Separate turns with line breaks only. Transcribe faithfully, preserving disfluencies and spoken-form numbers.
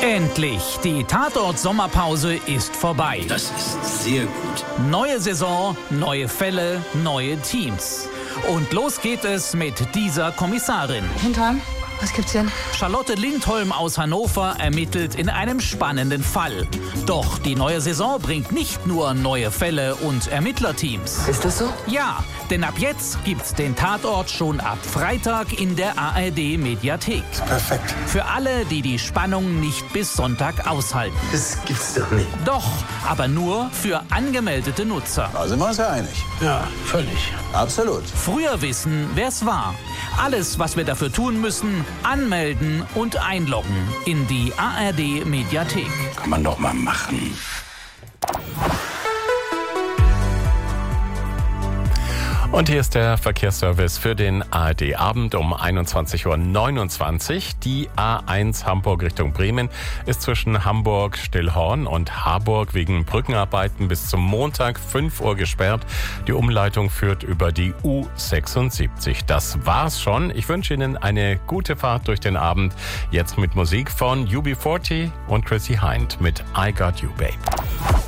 Endlich, die Tatort-Sommerpause ist vorbei.
Das ist sehr gut.
Neue Saison, neue Fälle, neue Teams. Und los geht es mit dieser Kommissarin.
Hintern, was gibt's denn?
Charlotte Lindholm aus Hannover ermittelt in einem spannenden Fall. Doch die neue Saison bringt nicht nur neue Fälle und Ermittlerteams.
Ist das so?
Ja, denn ab jetzt gibt's den Tatort schon ab Freitag in der A R D-Mediathek.
Perfekt.
Für alle, die die Spannung nicht bis Sonntag aushalten.
Das gibt's doch nicht.
Doch, aber nur für angemeldete Nutzer.
Da sind wir uns ja einig.
Ja, völlig.
Absolut.
Früher wissen, wer's war. Alles, was wir dafür tun müssen, anmelden und einloggen in die A R D-Mediathek.
Kann man doch mal machen.
Und hier ist der Verkehrsservice für den A R D-Abend um einundzwanzig Uhr neunundzwanzig. Die A eins Hamburg Richtung Bremen ist zwischen Hamburg, Stillhorn und Harburg wegen Brückenarbeiten bis zum Montag fünf Uhr gesperrt. Die Umleitung führt über die U sechsundsiebzig. Das war's schon. Ich wünsche Ihnen eine gute Fahrt durch den Abend. Jetzt mit Musik von U B vierzig und Chrissy Hind mit I Got You, Babe.